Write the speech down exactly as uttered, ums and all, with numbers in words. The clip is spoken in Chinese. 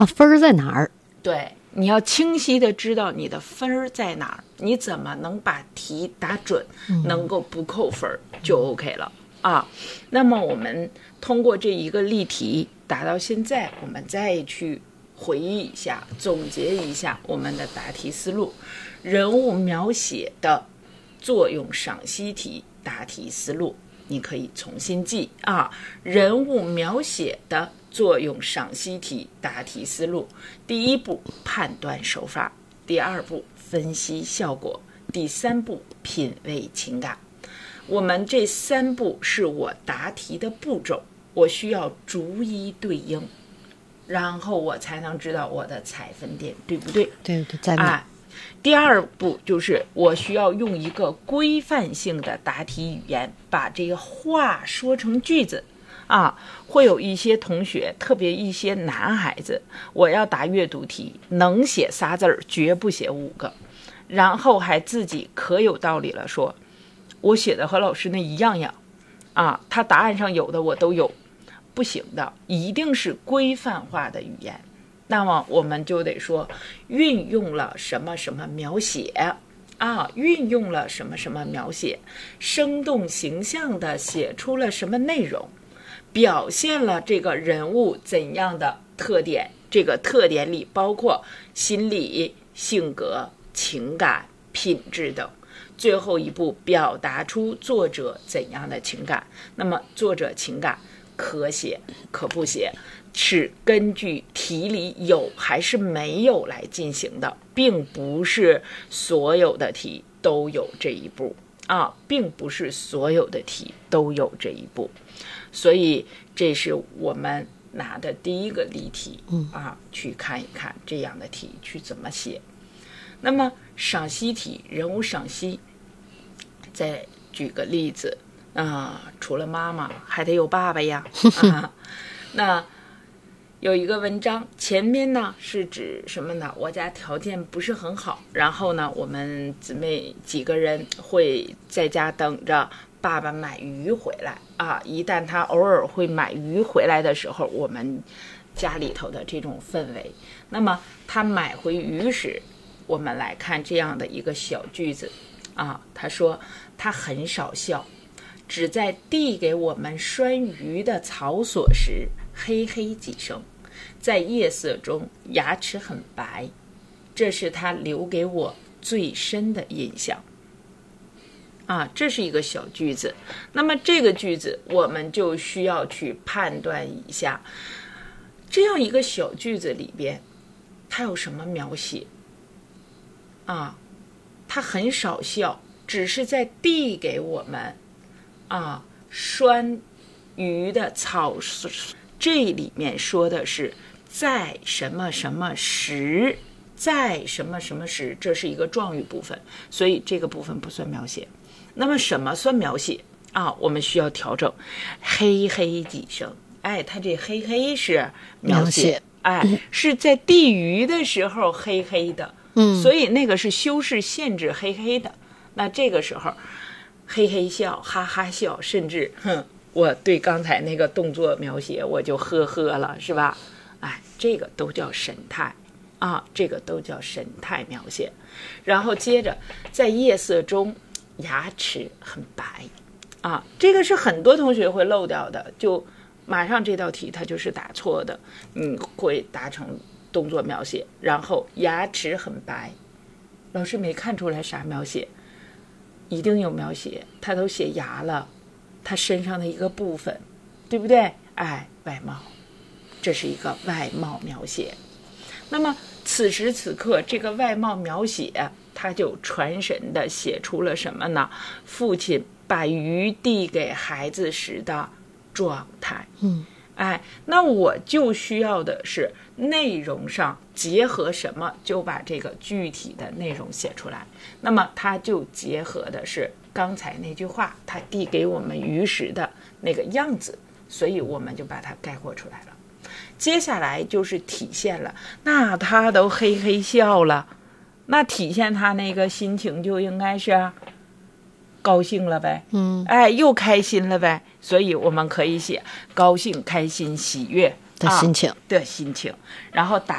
啊，分儿在哪儿？ 对，你要清晰的知道你的分儿在哪儿，你怎么能把题答准，嗯、能够不扣分就 OK 了啊。那么我们通过这一个例题答到现在，我们再去回忆一下，总结一下我们的答题思路。人物描写的作用赏析题答题思路，你可以重新记啊。人物描写的作用赏析题答题思路：第一步判断手法，第二步分析效果，第三步品味情感。我们这三步是我答题的步骤，我需要逐一对应，然后我才能知道我的采分点对不对？ 对对，在哪？ 啊，第二步就是我需要用一个规范性的答题语言，把这个话说成句子。啊，会有一些同学，特别一些男孩子，我要答阅读题，能写仨字儿，绝不写五个，然后还自己可有道理了，说我写的和老师那一样样，啊，他答案上有的我都有，不行的，一定是规范化的语言。那么我们就得说，运用了什么什么描写啊，运用了什么什么描写，生动形象的写出了什么内容。表现了这个人物怎样的特点，这个特点里包括心理、性格、情感、品质等。最后一步表达出作者怎样的情感。那么作者情感可写可不写，是根据题里有还是没有来进行的，并不是所有的题都有这一步啊，并不是所有的题都有这一步。所以这是我们拿的第一个例题啊，去看一看这样的题去怎么写。那么赏析题，人物赏析，再举个例子啊，除了妈妈还得有爸爸呀啊。那有一个文章，前面呢是指什么呢？我家条件不是很好，然后呢，我们姊妹几个人会在家等着爸爸买鱼回来啊，一旦他偶尔会买鱼回来的时候，我们家里头的这种氛围。那么他买回鱼时，我们来看这样的一个小句子啊，他说他很少笑，只在递给我们拴鱼的草索时嘿嘿几声，在夜色中牙齿很白，这是他留给我最深的印象。啊，这是一个小句子。那么这个句子我们就需要去判断一下，这样一个小句子里边它有什么描写啊？他很少笑，只是在递给我们啊拴鱼的草，这里面说的是在什么什么时，在什么什么时，这是一个状语部分，所以这个部分不算描写。那么什么算描写啊？我们需要调整，嘿嘿几声。哎，它这嘿嘿是描写，描写哎、嗯，是在递鱼的时候嘿嘿的，嗯，所以那个是修饰限制嘿嘿的。那这个时候嘿嘿笑，哈哈笑，甚至哼，我对刚才那个动作描写我就呵呵了，是吧？哎，这个都叫神态啊，这个都叫神态描写。然后接着在夜色中。牙齿很白啊，这个是很多同学会漏掉的，就马上这道题它就是答错的，嗯，会答成动作描写，然后牙齿很白，老师没看出来啥描写，一定有描写，他都写牙了，他身上的一个部分，对不对？哎，外貌，这是一个外貌描写。那么此时此刻这个外貌描写他就传神的写出了什么呢？父亲把鱼递给孩子时的状态。嗯，哎，那我就需要的是内容上结合什么，就把这个具体的内容写出来。那么它就结合的是刚才那句话，他递给我们鱼时的那个样子，所以我们就把它概括出来了。接下来就是体现了，那他都嘿嘿笑了，那体现他那个心情就应该是高兴了呗，嗯，哎，又开心了呗，所以我们可以写高兴、开心、喜悦的心情、 啊、的心情，然后打